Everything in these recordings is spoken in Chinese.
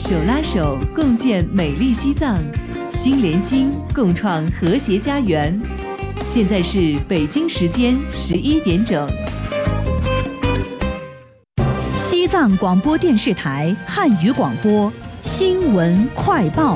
手拉手共建美丽西藏，心连心，共创和谐家园。现在是北京时间11点整。 西藏广播电视台汉语广播新闻快报。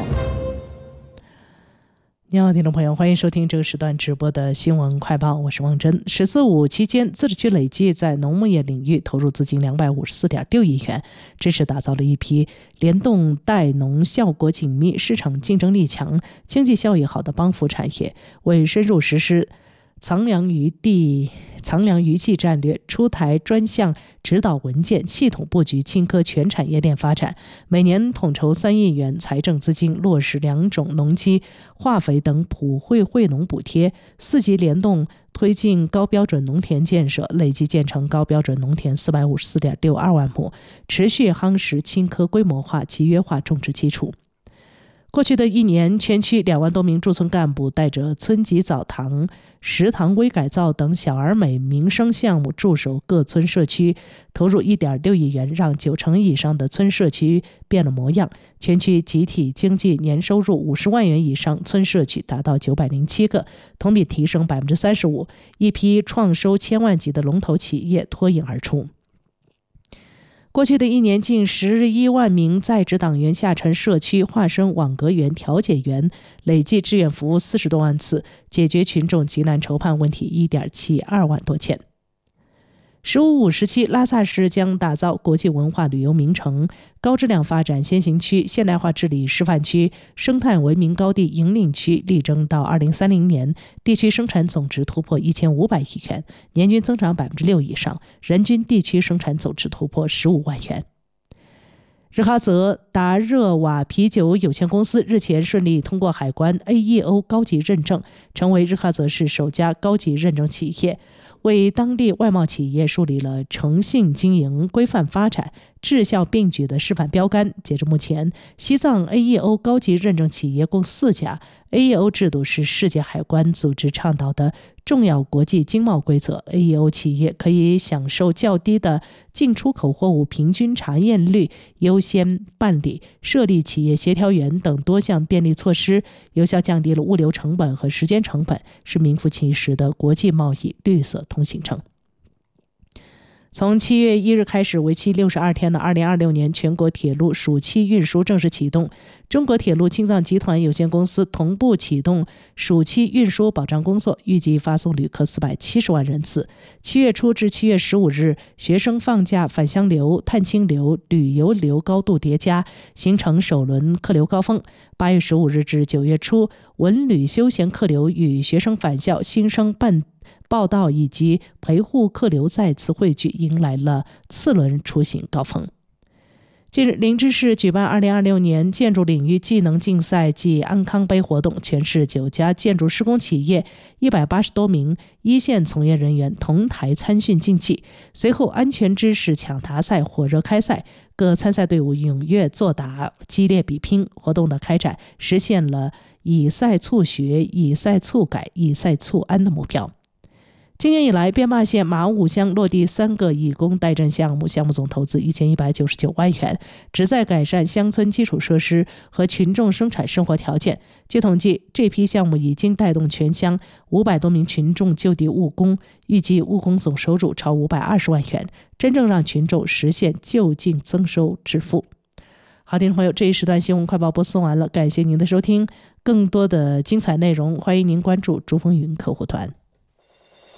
你好，听众朋友，欢迎收听这个时段直播的新闻快报，我是王真。“14-5”期间，自治区累计在农牧业领域投入资金254.6亿元，支持打造了一批联动带农效果紧密、市场竞争力强、经济效益好的帮扶产业，为深入实施藏粮于技战略，出台专项指导文件，系统布局青稞全产业链发展，每年统筹3亿元财政资金，落实2种农机、化肥等普惠惠农补贴，4级联动推进高标准农田建设，累计建成高标准农田454.62万亩，持续夯实青稞规模化、集约化种植基础。过去的1年，全区2万多名驻村干部带着村级澡堂、食堂微改造等小而美民生项目驻守各村社区，投入1.6亿元，让90%以上的村社区变了模样。全区集体经济年收入50万元以上村社区达到907个，同比提升35%，一批创收1000万级的龙头企业脱颖而出。过去的1年，近11万名在职党员下沉社区，化身网格员、调解员，累计志愿服务40多万次，解决群众急难愁盼问题1.72万多件。“15-5”时期，拉萨市将打造国际文化旅游名城、高质量发展先行区、现代化治理示范区、生态文明高地引领区，力争到2030年，地区生产总值突破1500亿元，年均增长6%以上，人均地区生产总值突破15万元。日喀则达热瓦啤酒有限公司日前顺利通过海关 AEO 高级认证，成为日喀则市首家高级认证企业，为当地外贸企业树立了诚信经营、规范发展、质效并举的示范标杆。截至目前，西藏 AEO 高级认证企业共4家。AEO 制度是世界海关组织倡导的重要国际经贸规则。AEO 企业可以享受较低的进出口货物平均查验率、优先办理、设立企业协调员等多项便利措施，有效降低了物流成本和时间成本，是名副其实的国际贸易绿色通行证。从7月1日开始，为期62天的2026年全国铁路暑期运输正式启动。中国铁路青藏集团有限公司同步启动暑期运输保障工作，预计发送旅客470万人次。7月初至7月15日，学生放假返乡流、探亲流、旅游流高度叠加，形成首轮客流高峰。8月15日至9月初，文旅休闲客流与学生返校、新生报到以及陪护客流再次汇聚，迎来了次轮出行高峰。近日，林芝市举办2026年建筑领域技能竞赛暨安康杯活动，全市9家建筑施工企业180多名一线从业人员同台参训竞技。随后，安全知识抢答赛火热开赛，各参赛队伍踊跃作答，激烈比拼。活动的开展实现了以赛促学、以赛促改、以赛促安的目标。今年以来，边坝县马武乡落地3个以工代赈项目，项目总投资1199万元，旨在改善乡村基础设施和群众生产生活条件。据统计，这批项目已经带动全乡500多名群众就地务工，预计务工总收入超520万元，真正让群众实现就近增收致富。好，听众朋友，这一时段新闻快报播送完了，感谢您的收听。更多的精彩内容，欢迎您关注珠峰云客户团。